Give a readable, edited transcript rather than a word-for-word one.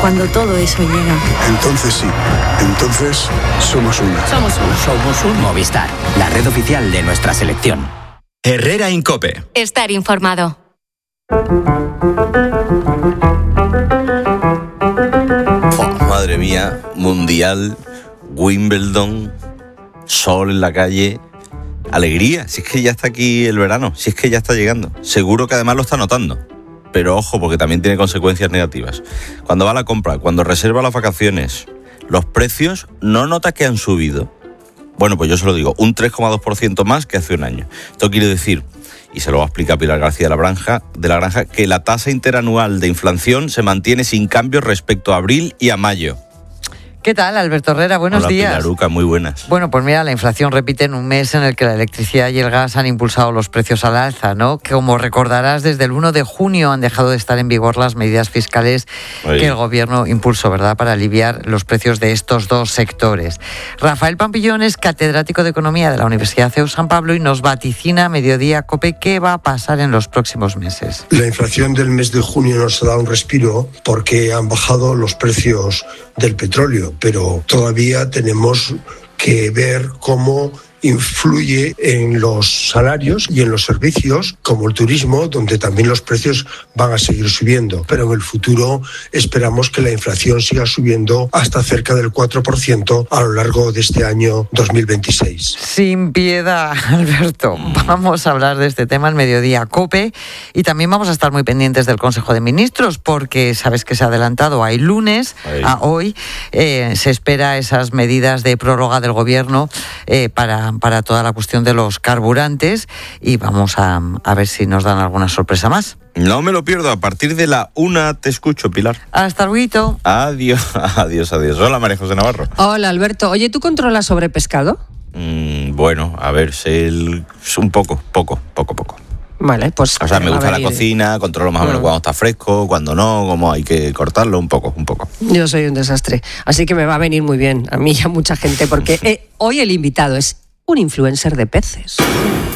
cuando todo eso llega. Entonces sí, entonces somos una. Somos una. Somos un Movistar, la red oficial de nuestra selección. Herrera en COPE. Estar informado. Madre mía, Mundial, Wimbledon, sol en la calle, alegría, si es que ya está aquí el verano, si es que ya está llegando. Seguro que además lo está notando, pero ojo, porque también tiene consecuencias negativas. Cuando va a la compra, cuando reserva las vacaciones, los precios no notas que han subido. Bueno, pues yo se lo digo, un 3,2% más que hace un año. Esto quiere decir, y se lo va a explicar Pilar García de la Granja, que la tasa interanual de inflación se mantiene sin cambios respecto a abril y a mayo. ¿Qué tal, Alberto Herrera? Buenos días. Hola, Pilaruca, muy buenas. Bueno, pues mira, la inflación repite en un mes en el que la electricidad y el gas han impulsado los precios al alza, ¿no? Que, como recordarás, desde el 1 de junio han dejado de estar en vigor las medidas fiscales que el Gobierno impulsó, ¿verdad?, para aliviar los precios de estos dos sectores. Rafael Pampillón es catedrático de Economía de la Universidad CEU San Pablo y nos vaticina a Mediodía COPE qué va a pasar en los próximos meses. La inflación del mes de junio nos ha dado un respiro porque han bajado los precios del petróleo, pero todavía tenemos que ver cómo influye en los salarios y en los servicios, como el turismo, donde también los precios van a seguir subiendo. Pero en el futuro esperamos que la inflación siga subiendo hasta cerca del 4% a lo largo de este año 2026. Sin piedad, Alberto. Vamos a hablar de este tema en Mediodía COPE y también vamos a estar muy pendientes del Consejo de Ministros, porque sabes que se ha adelantado a lunes, a hoy. Se espera esas medidas de prórroga del Gobierno para toda la cuestión de los carburantes y vamos a ver si nos dan alguna sorpresa más. No me lo pierdo, a partir de la 1 te escucho, Pilar. Hasta luego. Adiós. Hola, María José Navarro. Hola, Alberto. Oye, ¿tú controlas sobre pescado? Bueno, a ver, sé un poco. Vale, pues... O sea, me gusta la cocina, controlo más o menos cuando está fresco, cuando no, cómo hay que cortarlo, un poco. Yo soy un desastre, así que me va a venir muy bien, a mí y a mucha gente, porque hoy el invitado es un influencer de peces.